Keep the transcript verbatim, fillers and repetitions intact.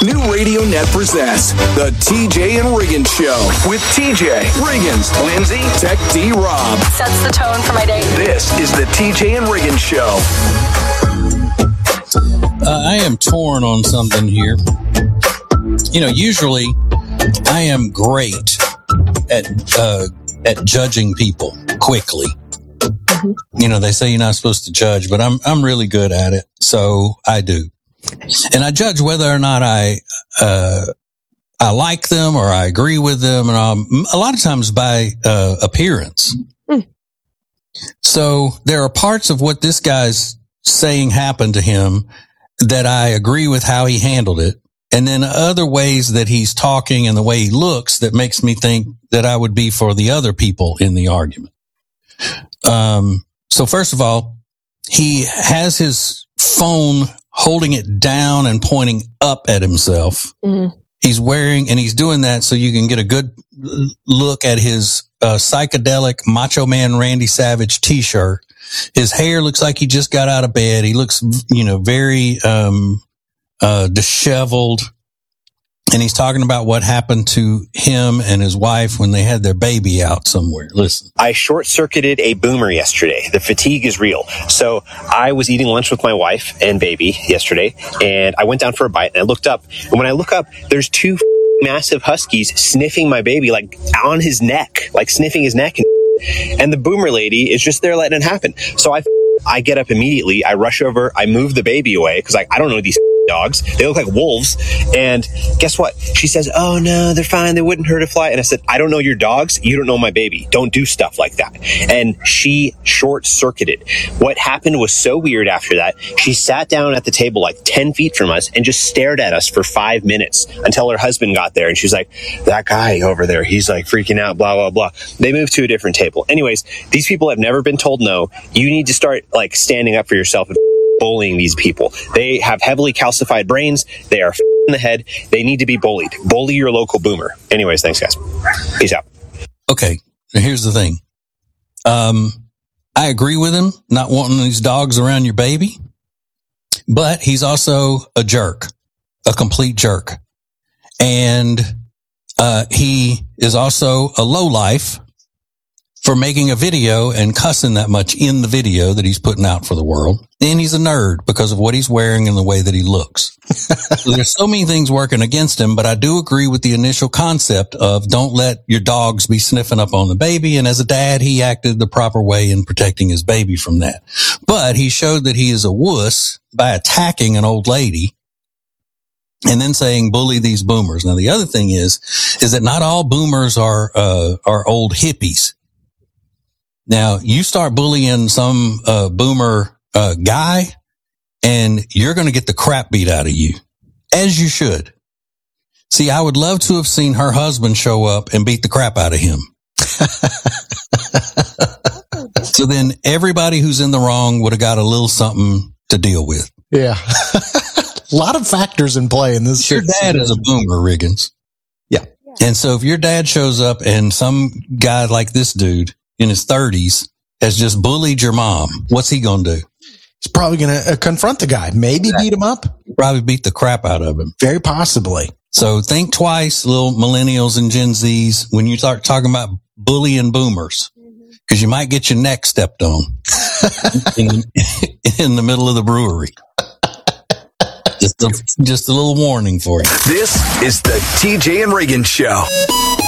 New Radio Net presents the T J and Riggins Show with T J, Riggins, Lindsay, Tech D Rob. Sets the tone for my day. This is the T J and Riggins Show. Uh, I am torn on something here. You know, usually I am great at uh, at judging people quickly. Mm-hmm. You know, they say you're not supposed to judge, but I'm I'm really good at it, so I do. And I judge whether or not I uh, I like them or I agree with them, and I'm, a lot of times by uh, appearance. Mm. So there are parts of what this guy's saying happened to him that I agree with how he handled it, and then other ways that he's talking and the way he looks that makes me think that I would be for the other people in the argument. Um, so first of all, he has his phone holding it down and pointing up at himself. Mm-hmm. He's wearing, and he's doing that so you can get a good look at his uh, psychedelic Macho Man Randy Savage t-shirt. His hair looks like he just got out of bed. He looks, you know, very um, uh, disheveled. And he's talking about what happened to him and his wife when they had their baby out somewhere. Listen. I short-circuited a boomer yesterday. The fatigue is real. So I was eating lunch with my wife and baby yesterday, and I went down for a bite, and I looked up. And when I look up, there's two massive huskies sniffing my baby, like on his neck, like sniffing his neck. And the boomer lady is just there letting it happen. So I, I get up immediately. I rush over. I move the baby away because I, I don't know these dogs. They look like wolves. And guess what? She says, oh, no, they're fine. They wouldn't hurt a fly. And I said, I don't know your dogs. You don't know my baby. Don't do stuff like that. And she short-circuited. What happened was so weird after that. She sat down at the table like ten feet from us and just stared at us for five minutes until her husband got there. And she was like, that guy over there, he's like freaking out, blah, blah, blah. They moved to a different table. Anyways, these people have never been told no. You need to start like standing up for yourself and bullying these people. They have heavily calcified brains. They are in the head. They need to be bullied. Bully your local boomer. Anyways, thanks, guys. Peace out. Okay, here's the thing. Um, I agree with him not wanting these dogs around your baby, but he's also a jerk, a complete jerk. And uh, he is also a lowlife for making a video and cussing that much in the video that he's putting out for the world. And he's a nerd because of what he's wearing and the way that he looks. So there's so many things working against him, but I do agree with the initial concept of don't let your dogs be sniffing up on the baby. And as a dad, he acted the proper way in protecting his baby from that. But he showed that he is a wuss by attacking an old lady and then saying, bully these boomers. Now, the other thing is, is that not all boomers are, uh, are old hippies. Now, you start bullying some uh, boomer uh, guy, and you're going to get the crap beat out of you, as you should. See, I would love to have seen her husband show up and beat the crap out of him. So then everybody who's in the wrong would have got a little something to deal with. Yeah. A lot of factors in play in this. Your dad is a boomer, Riggins. Yeah. And so if your dad shows up and some guy like this dude in his thirties has just bullied your mom, what's he going to do? He's probably going to uh, confront the guy, maybe exactly. Beat him up. Probably beat the crap out of him. Very possibly. So think twice, little millennials and Gen Zs, when you start talking about bullying boomers, because you might get your neck stepped on in, the, in the middle of the brewery. Just a, just a little warning for you. This is the T J and Riggins Show.